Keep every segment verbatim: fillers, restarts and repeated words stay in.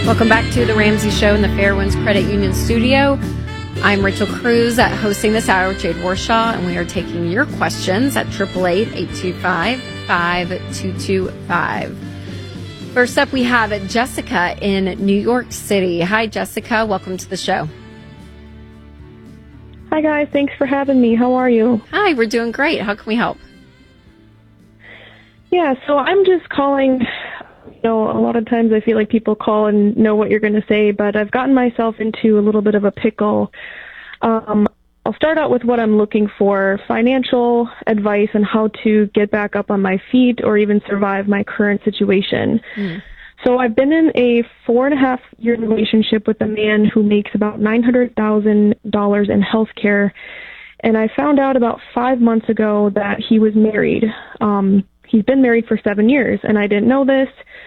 Welcome back to the Ramsey Show in the Fairwinds Credit Union studio. I'm Rachel Cruz at hosting this hour with Jade Warshaw, and we are taking your questions at eight eight eight, eight two five, five two two five. First up, we have Jessica in New York City. Hi, Jessica. Welcome to the show. Hi, guys. Thanks for having me. How are you? Hi, we're doing great. How can we help? Yeah, so I'm just calling. You know, a lot of times I feel like people call and know what you're going to say, but I've gotten myself into a little bit of a pickle. Um, I'll start out with what I'm looking for: financial advice on how to get back up on my feet or even survive my current situation. Mm. So I've been in a four and a half year relationship with a man who makes about nine hundred thousand dollars in health care. And I found out about five months ago that he was married. Um, he's been married for seven years, and I didn't know this.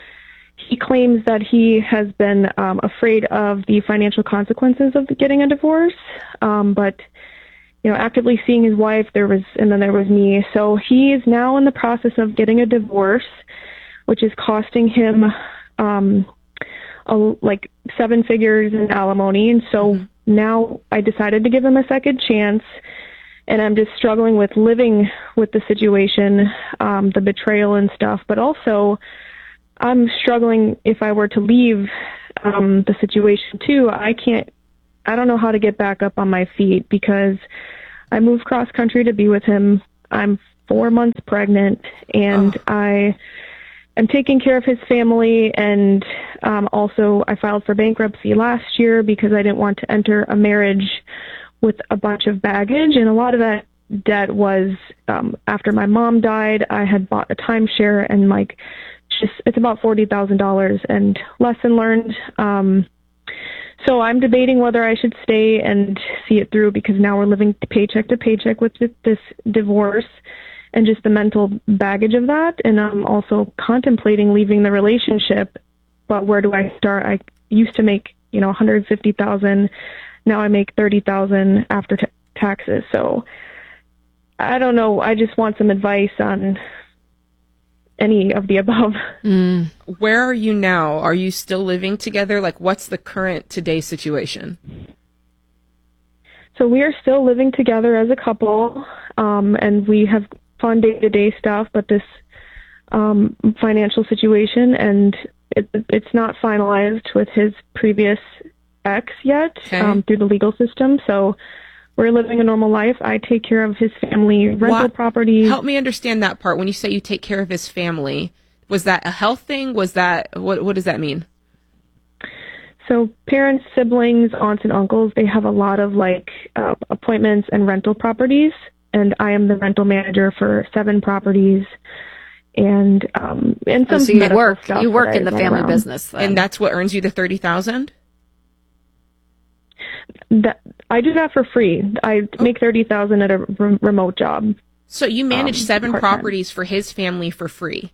He claims that he has been um, afraid of the financial consequences of getting a divorce, um, but you know, actively seeing his wife, there was, and then there was me. So he is now in the process of getting a divorce, which is costing him um, a, like seven figures in alimony. And so mm-hmm. now I decided to give him a second chance, and I'm just struggling with living with the situation, um, the betrayal and stuff, but also I'm struggling if I were to leave um, the situation too. I can't, I don't know how to get back up on my feet because I moved cross country to be with him. I'm four months pregnant, and oh. I am taking care of his family. And um, also I filed for bankruptcy last year because I didn't want to enter a marriage with a bunch of baggage. And a lot of that debt was um, after my mom died, I had bought a timeshare, and like, just, it's about forty thousand dollars, and lesson learned. Um, so I'm debating whether I should stay and see it through, because now we're living paycheck to paycheck with this divorce and just the mental baggage of that. And I'm also contemplating leaving the relationship, but where do I start? I used to make, you know, one hundred fifty thousand. Now I make thirty thousand after t- taxes. So I don't know. I just want some advice on any of the above. Mm. Where are you now? Are you still living together? Like, what's the current today situation? So we are still living together as a couple, um, and we have fun day-to-day stuff, but this um, financial situation, and it, it's not finalized with his previous ex yet, okay. um, through the legal system. So we're living a normal life. I take care of his family, rental what? properties. Help me understand that part. When you say you take care of his family, was that a health thing? Was that, what, what does that mean? So parents, siblings, aunts, and uncles, they have a lot of like uh, appointments and rental properties. And I am the rental manager for seven properties. And, um, and some oh, so you work, stuff you work in the right family around. business then. And that's what earns you the thirty thousand dollars? That I do that for free. I make thirty thousand at a re- remote job. So you manage um, seven part-time. properties for his family for free?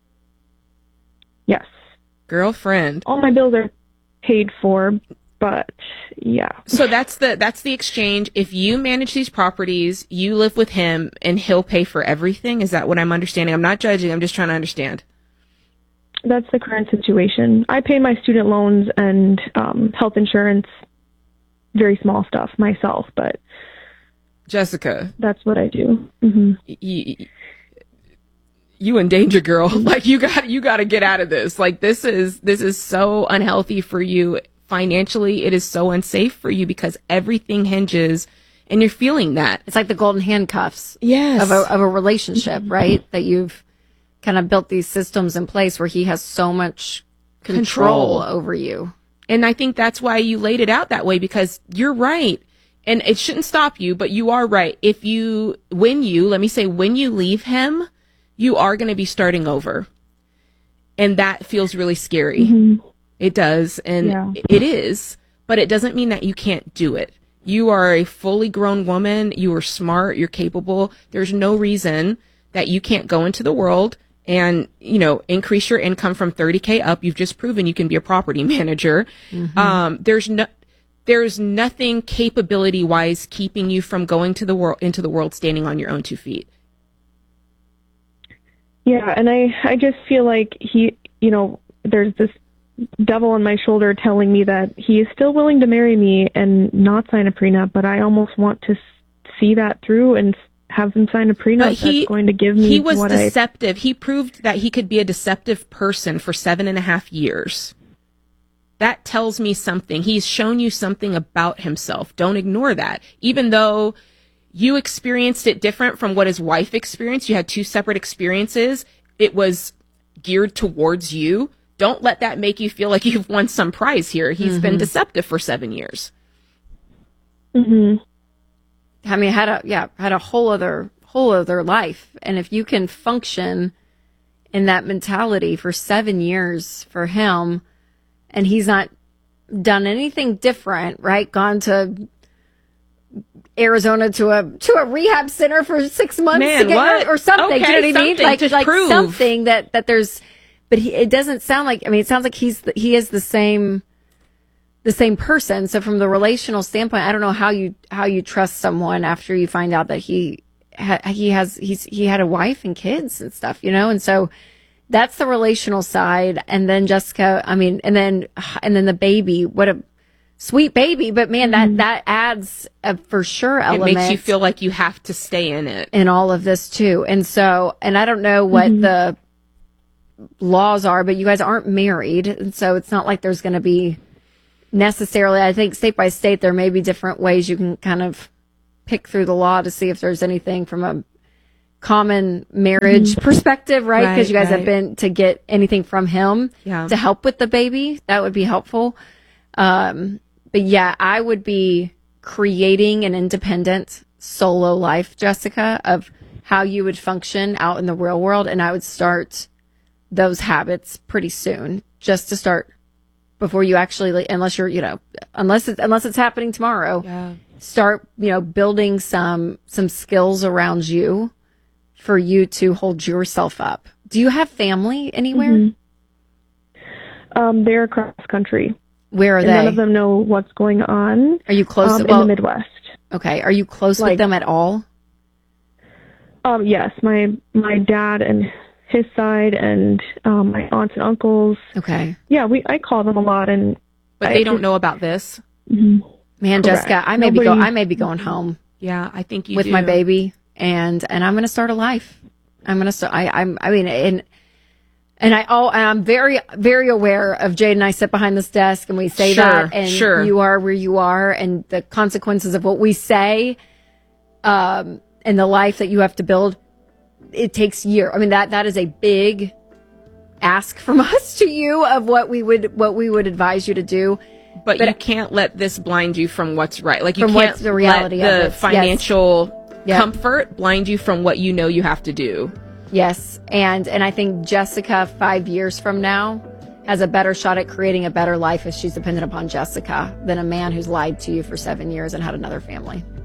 Yes. Girlfriend. All my bills are paid for, but yeah. So that's the that's the exchange. If you manage these properties, you live with him, and he'll pay for everything. Is that what I'm understanding? I'm not judging. I'm just trying to understand. That's the current situation. I pay my student loans and um, health insurance. Very small stuff myself, but Jessica, that's what I do. Mm-hmm. You, you in danger, girl. Like you got, you got to get out of this. Like this is, this is so unhealthy for you financially. It is so unsafe for you because everything hinges, and you're feeling that. It's like the golden handcuffs yes. of a, of a relationship, right? That you've kind of built these systems in place where he has so much control, control. over you. And I think that's why you laid it out that way, because you're right. And it shouldn't stop you, but you are right. If you, when you, let me say, when you leave him, you are going to be starting over. And that feels really scary. Mm-hmm. It does. And yeah. it is, but it doesn't mean that you can't do it. You are a fully grown woman. You are smart. You're capable. There's no reason that you can't go into the world and, you know, increase your income from thirty K up. You've just proven you can be a property manager. Mm-hmm. Um, there's no, there's nothing capability wise keeping you from going to the world, into the world, standing on your own two feet. Yeah. And I, I just feel like he, you know, there's this devil on my shoulder telling me that he is still willing to marry me and not sign a prenup, but I almost want to s- see that through and have him sign a prenup But he, that's going to give me he was what deceptive. I... He proved that he could be a deceptive person for seven and a half years. That tells me something. He's shown you something about himself. Don't ignore that. Even though you experienced it different from what his wife experienced, you had two separate experiences. It was geared towards you. Don't let that make you feel like you've won some prize here. He's mm-hmm. been deceptive for seven years. Mm-hmm. I mean, had a yeah, had a whole other whole other life, and if you can function in that mentality for seven years for him, and he's not done anything different, right? Gone to Arizona to a to a rehab center for six months Man, to get what? or something. Okay, Do you know what I mean? Like just like prove. something that that there's, but he, it doesn't sound like. I mean, it sounds like he's the, he is the same. the same person. So from the relational standpoint, I don't know how you how you trust someone after you find out that he ha, he has he's he had a wife and kids and stuff, you know. And so that's the relational side. And then Jessica, I mean, and then and then the baby. What a sweet baby, but man, that that adds a for sure element. It makes you feel like you have to stay in it in all of this too. And so, and I don't know what mm-hmm. the laws are, but you guys aren't married, and so it's not like there's going to be necessarily, I think state by state, there may be different ways you can kind of pick through the law to see if there's anything from a common marriage mm-hmm. perspective, right? Because right, you guys right. have been to get anything from him yeah. to help with the baby. That would be helpful. Um, but yeah, I would be creating an independent solo life, Jessica, of how you would function out in the real world. And I would start those habits pretty soon, just to start before you actually, unless you're, you know, unless it's, unless it's happening tomorrow, yeah. start, you know, building some, some skills around you for you to hold yourself up. Do you have family anywhere? Mm-hmm. Um, they're across country. Where are and they? None of them know what's going on. Are you close? Um, to, well, in the Midwest. Okay. Are you close like, with them at all? Um, yes, my, my dad and his side and um, my aunts and uncles. Okay. Yeah, we I call them a lot, and but I, they don't know about this. Mm-hmm. Man, Correct. Jessica, I may Nobody, be go. I may be going home. Yeah, I think you with do. my baby, and and I'm going to start a life. I'm going to start. I I'm. I mean, and and I oh, I'm very very aware of Jade and I sit behind this desk and we say sure, that, and sure. you are where you are, and the consequences of what we say, um, and the life that you have to build. It takes years. I mean, that that is a big ask from us to you of what we would what we would advise you to do. But, but you can't let this blind you from what's right. Like you from can't what's the reality let the of it. financial yes. comfort blind you from what you know you have to do. Yes, and and I think Jessica five years from now has a better shot at creating a better life if she's dependent upon Jessica than a man who's lied to you for seven years and had another family.